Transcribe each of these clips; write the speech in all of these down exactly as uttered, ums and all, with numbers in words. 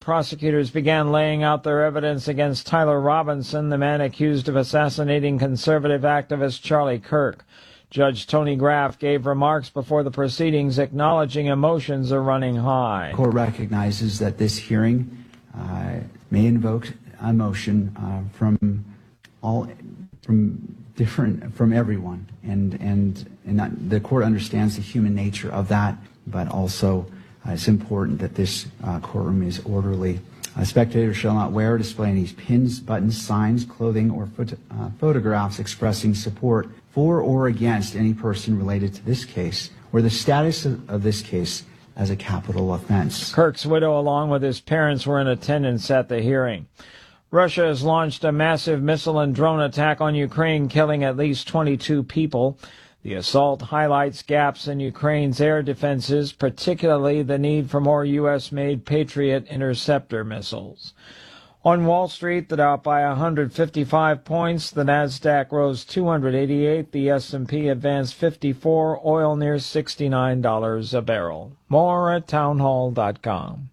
prosecutors began laying out their evidence against Tyler Robinson, the man accused of assassinating conservative activist Charlie Kirk. Judge Tony Graff gave remarks before the proceedings acknowledging emotions are running high. The court recognizes that this hearing uh, may invoke emotion uh, from all, from different, from everyone, and and and that the court understands the human nature of that, but also uh, it's important that this uh, courtroom is orderly. Uh, spectators shall not wear or display any pins, buttons, signs, clothing, or phot uh, photographs expressing support for or against any person related to this case, or the status of, of this case as a capital offense. Kirk's widow, along with his parents, were in attendance at the hearing. Russia has launched a massive missile and drone attack on Ukraine, killing at least twenty-two people. The assault highlights gaps in Ukraine's air defenses, particularly the need for more U S-made Patriot interceptor missiles. On Wall Street, the Dow up by one hundred fifty-five points, the Nasdaq rose two hundred eighty-eight, the S and P advanced fifty-four, oil near sixty-nine dollars a barrel. More at townhall dot com.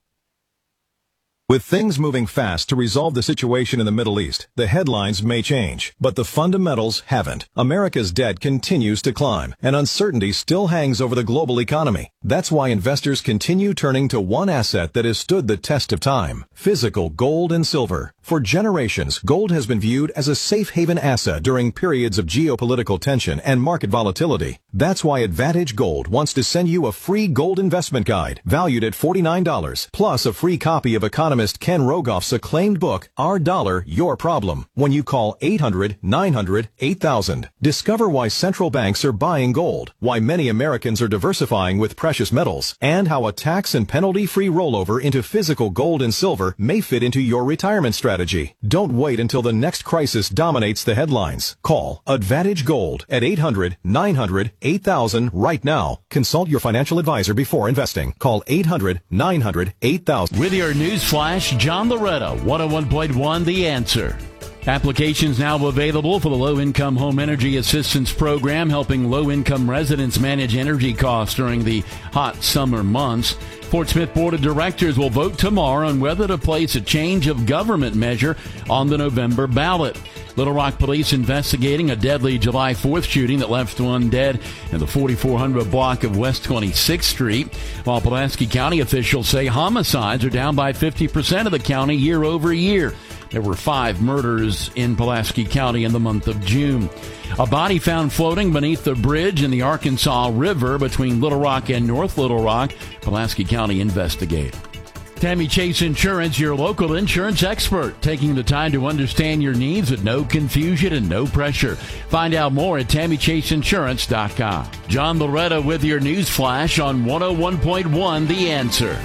With things moving fast to resolve the situation in the Middle East, the headlines may change, but the fundamentals haven't. America's debt continues to climb, and uncertainty still hangs over the global economy. That's why investors continue turning to one asset that has stood the test of time: physical gold and silver. For generations, gold has been viewed as a safe haven asset during periods of geopolitical tension and market volatility. That's why Advantage Gold wants to send you a free gold investment guide valued at forty-nine dollars, plus a free copy of economist Ken Rogoff's acclaimed book, Our Dollar, Your Problem, when you call eight hundred, nine hundred, eight thousand. Discover why central banks are buying gold, why many Americans are diversifying with precious metals, and how a tax and penalty-free rollover into physical gold and silver may fit into your retirement strategy. Don't wait until the next crisis dominates the headlines. Call Advantage Gold at eight hundred, nine hundred, eight thousand right now. Consult your financial advisor before investing. Call eight hundred, nine hundred, eight thousand. With your news flash, John Loretta, one oh one point one The Answer. Applications now available for the Low-Income Home Energy Assistance Program, helping low-income residents manage energy costs during the hot summer months. Fort Smith Board of Directors will vote tomorrow on whether to place a change of government measure on the November ballot. Little Rock police investigating a deadly July fourth shooting that left one dead in the forty-four hundred block of West twenty-sixth Street, while Pulaski County officials say homicides are down by fifty percent of the county year over year. There were five murders in Pulaski County in the month of June. A body found floating beneath the bridge in the Arkansas River between Little Rock and North Little Rock. Pulaski County investigating. Tammy Chase Insurance, your local insurance expert, taking the time to understand your needs with no confusion and no pressure. Find out more at tammy chase insurance dot com. John Loretta with your news flash on one oh one point one The Answer.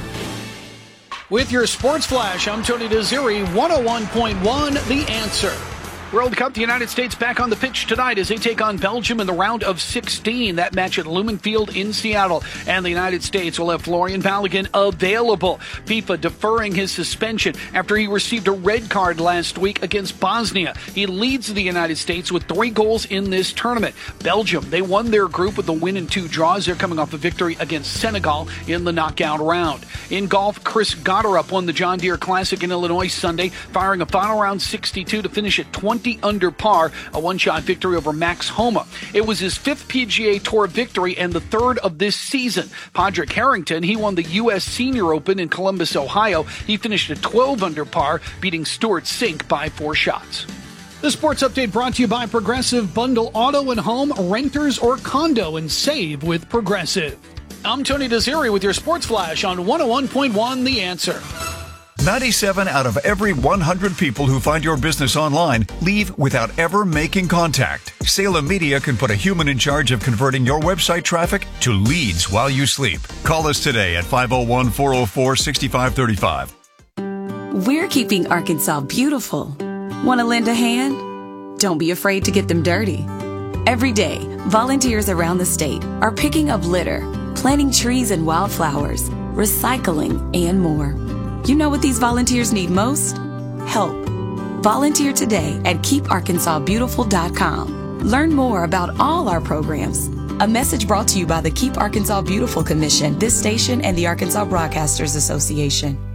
With your sports flash, I'm Tony Desiri, one oh one point one The Answer. World Cup, the United States back on the pitch tonight as they take on Belgium in the round of sixteen. That match at Lumen Field in Seattle. And the United States will have Florian Balogun available. FIFA deferring his suspension after he received a red card last week against Bosnia. He leads the United States with three goals in this tournament. Belgium, they won their group with a win and two draws. They're coming off a victory against Senegal in the knockout round. In golf, Chris Gotterup won the John Deere Classic in Illinois Sunday, firing a final round sixty-two to finish at twenty under par, a one-shot victory over Max Homa. It was his fifth P G A Tour victory and the third of this season. Padraig Harrington, he won the U S Senior Open in Columbus, Ohio. He finished at twelve under par, beating Stuart Sink by four shots. The sports update brought to you by Progressive. Bundle auto and home, renters or condo, and save with Progressive. I'm Tony Desiri with your sports flash on one oh one point one The Answer. ninety-seven out of every one hundred people who find your business online leave without ever making contact. Salem Media can put a human in charge of converting your website traffic to leads while you sleep. Call us today at five oh one, four oh four, six five three five. We're keeping Arkansas beautiful. Want to lend a hand? Don't be afraid to get them dirty. Every day, volunteers around the state are picking up litter, planting trees and wildflowers, recycling, and more. You know what these volunteers need most? Help. Volunteer today at keep arkansas beautiful dot com. Learn more about all our programs. A message brought to you by the Keep Arkansas Beautiful Commission, this station, and the Arkansas Broadcasters Association.